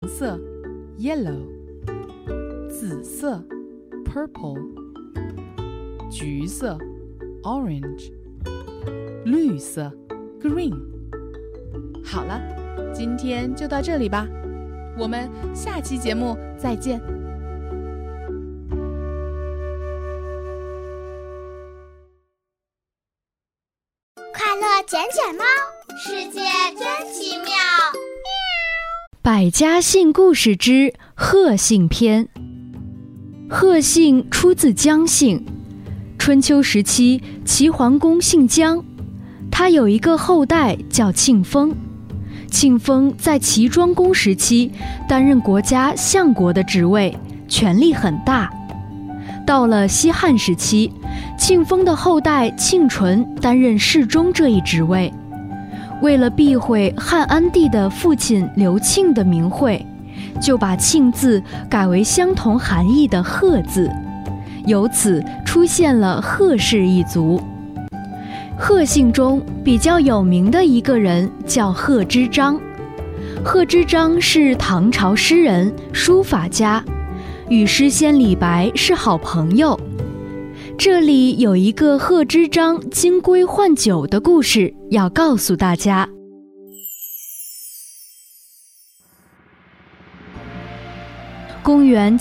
色 yellow， 紫色 purple， 橘色 orange， 绿色 green。 好了，今天就到这里吧，我们下期节目再见。 快乐捡捡猫，世界真奇妙。 百家姓故事之贺姓篇。贺姓出自姜姓，春秋时期齐桓公姓姜，他有一个后代叫庆丰。庆丰在齐庄公时期担任国家相国的职位，权力很大。到了西汉时期，庆丰的后代庆纯担任侍中这一职位。为了避讳汉安帝的父亲刘庆的名讳，就把庆字改为相同含义的贺字，由此出现了贺氏一族。贺姓中比较有名的一个人叫贺知章。贺知章是唐朝诗人、书法家，与诗仙李白是好朋友。这里有一个贺知章金龟换酒的故事要告诉大家。公元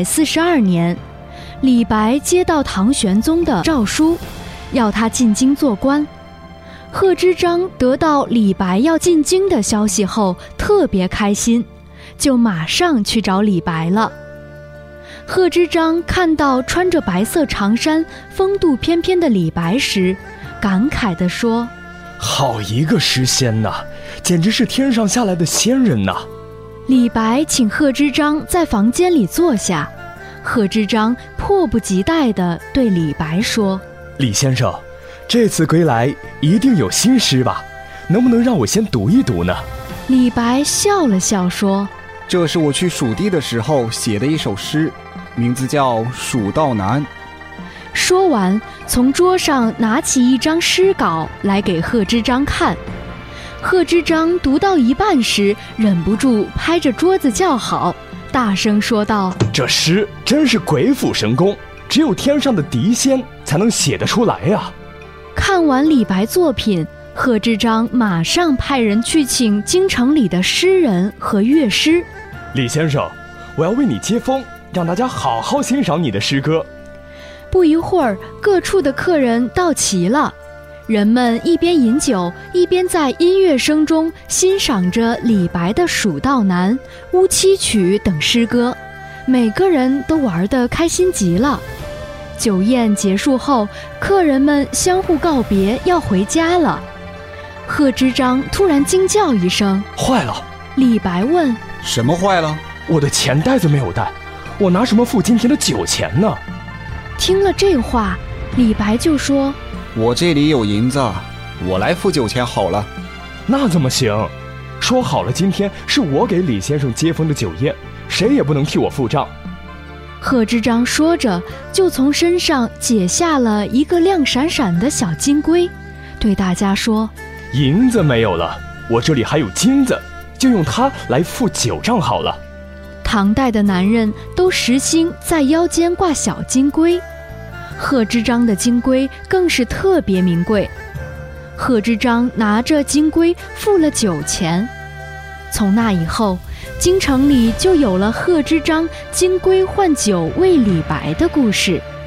742年，李白接到唐玄宗的诏书，要他进京做官。贺知章得到李白要进京的消息后特别开心，就马上去找李白了。贺知章看到穿着白色长衫风度翩翩的李白时，感慨地说： 好一个诗仙呐，简直是天上下来的仙人呐。 李白请贺知章在房间里坐下，贺知章迫不及待地对李白说： 李先生，这次归来一定有新诗吧？能不能让我先读一读呢？ 李白笑了笑说： 这是我去蜀地的时候写的一首诗，名字叫《蜀道难》。 说完，从桌上拿起一张诗稿来给贺知章看。贺知章读到一半时，忍不住拍着桌子叫好，大声说道： 这诗真是鬼斧神工，只有天上的狄仙才能写得出来呀！ 看完李白作品，贺知章马上派人去请京城里的诗人和乐师。 李先生，我要为你接风，让大家好好欣赏你的诗歌。 不一会儿，各处的客人到齐了，人们一边饮酒，一边在音乐声中欣赏着李白的《蜀道难》《乌七曲》等诗歌，每个人都玩得开心极了。酒宴结束后，客人们相互告别，要回家了。贺知章突然惊叫一声： 坏了！ 李白问： 什么坏了？ 我的钱袋子没有带，我拿什么付今天的酒钱呢？ 听了这话，李白就说： 我这里有银子，我来付酒钱好了。 那怎么行？说好了今天是我给李先生接风的酒宴，谁也不能替我付账。 贺知章说着，就从身上解下了一个亮闪闪的小金龟，对大家说： 银子没有了，我这里还有金子，就用它来付酒账好了。 唐代的男人都实行在腰间挂小金龟，贺知章的金龟更是特别名贵。贺知章拿着金龟付了酒钱。从那以后，京城里就有了贺知章金龟换酒为李白的故事。